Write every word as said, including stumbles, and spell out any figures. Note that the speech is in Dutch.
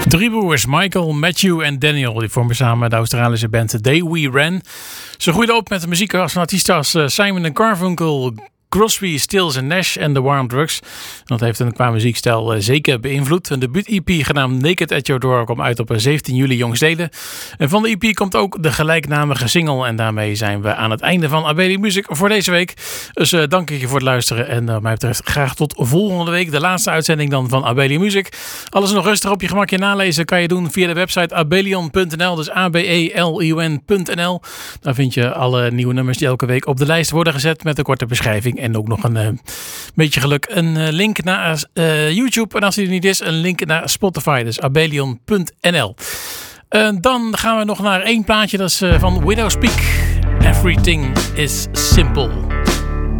Drie broers, Michael, Matthew en Daniel, die vormen samen de Australische band The Day We Ran. Ze groeiden op met de muziek van artiesten als Simon en Garfunkel, Crosby, Stills en Nash en The War on Drugs. Dat heeft hen qua muziekstijl zeker beïnvloed. Een debuut-E P genaamd Naked at Your Door kwam uit op zeventien juli jongstleden. En van de E P komt ook de gelijknamige single. En daarmee zijn we aan het einde van Abeli Music voor deze week. Dus uh, dank je voor het luisteren. En uh, wat mij betreft graag tot volgende week. De laatste uitzending dan van Abeli Music. Alles nog rustig op je gemakje nalezen kan je doen via de website abelion punt n l. Dus A B E L I O N punt n l. Daar vind je alle nieuwe nummers die elke week op de lijst worden gezet met een korte beschrijving. En ook nog een uh, beetje geluk een uh, link naar uh, YouTube. En als die er niet is, een link naar Spotify. Dus abelion punt n l. Uh, dan gaan we nog naar één plaatje. Dat is uh, van Widowspeak. Everything is simple.